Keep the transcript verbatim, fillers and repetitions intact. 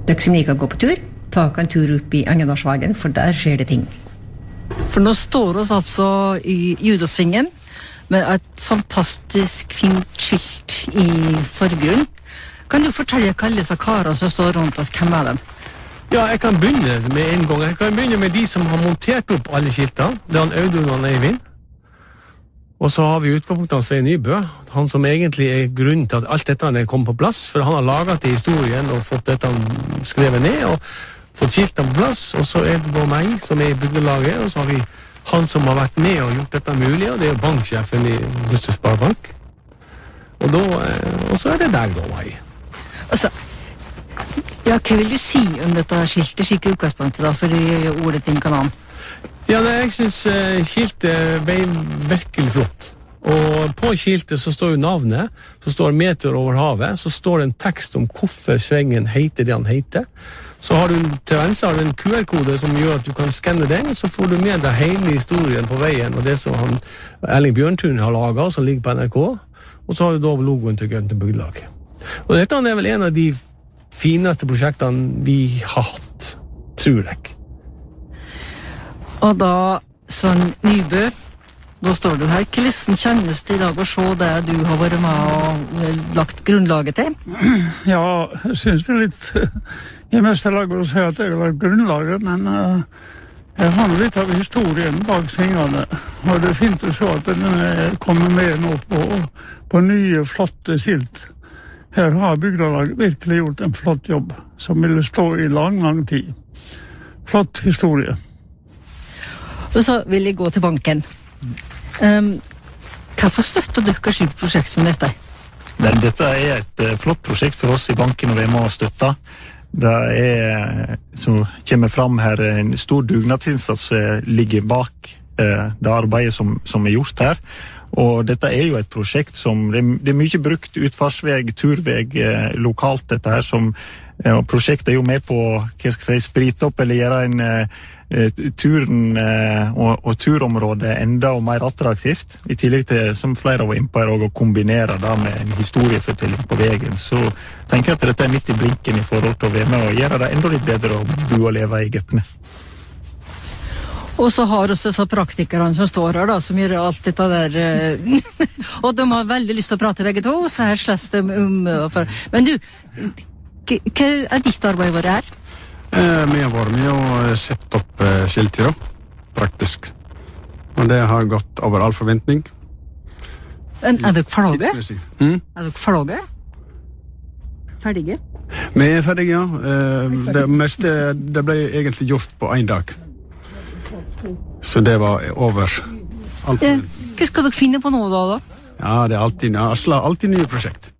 Dere som liker å gå på tur, ta en tur opp i Engenårsvagen, for der skjer det ting. For nå står oss altså i Judasvingen med et fantastisk fint skilt i forgrunn. Kan du fortelle hva alle disse karene som står rundt oss, hvem er dem? Ja, jeg kan begynne med en gang. Jeg kan begynne med de som har montert opp alle skiltene. Det er han Audun og han Eivind. Og så har vi utgangspunktet av Svein Nybø, han som egentlig er grunnen til at alt dette er kommet på plass, for han har laget det i historien og fått dette skrevet ned, og fått skiltene på plass, og så er det da meg som er i bygdelaget, og så har vi han som har vært med og gjort dette mulig, og det er banksjefen i Buster Sparebank. Og, da, og så er det deg da, Mai. Altså, ja, hva vil du si om dette skiltet, slik utgangspunktet da, for å gjøre ordet din kanan? Ja, nei, jeg synes uh, skiltet ble virkelig flott. Og på skiltet så står jo navnet, så står meter over havet, så står det en tekst om hvorfor svengen heter det han heter. Så har du til venstre har du en Q R-kode som gjør at du kan skanne den, så får du med deg hele historien på veien, og det som han, Erling Bjørntun har laget, som ligger på N R K, og så har du da logoen til Gønte Bygdelag. Og dette er vel en av de fineste prosjektene vi har hatt, tror jeg. Og da, sånn Nybø, da står du her. Hvordan kjennes det i dag å se det du har vært med og lagt grunnlaget til? Ja, jeg synes det er litt i meste lag å si at jeg har lagt grunnlaget, men uh, jeg har litt av historien bak svingene. Og det er fint å se at den kommer med nå på, på nye, flotte skilt. Her har bygdelaget virkelig gjort en flott jobb, som ville stå i lang, lang tid. Flott historie. Og så vil jeg gå til banken. Um, Hvorfor støtter dere slik prosjekt som dette? Men dette er et uh, flott prosjekt for oss i banken, og vi må støtte. Det er, som kommer fram her, en stor dugnadsinnsats som ligger bak uh, det arbeidet som, som er gjort her. Og dette er jo et prosjekt som, det er, det er mye brukt utfartsveg, turveg uh, lokalt dette her, som uh, prosjektet er jo med på, hva skal jeg si, sprite opp eller gjøre en uh, turen eh, og, og turområdet enda og mer attraktivt, i tillegg til, som flere var inne på her, å kombinere det med en historiefortelling på veien. Så tenker jeg at dette er midt i blinken i forhold til å være med og gjøre det enda litt bedre å bo og leve i Gøtene. Og så har også disse praktikerne som står her da, som gjør alt dette der, og de har veldig lyst til å prate begge to, så her slåss de om, for... men du, hva er ditt arbeid vært her? Eh, vi har vært med og sett opp eh, skilter da, praktisk. Og det har gått over all forventning. Men er dere ferdige? Mm? Er dere ferdige? Ferdige? Vi er ferdige, ja. Eh, det meste det ble egentlig gjort på en dag. Så det var over all forventning. Hva skal dere finne på nå da, da? Ja, det er alltid, alltid nye prosjekt.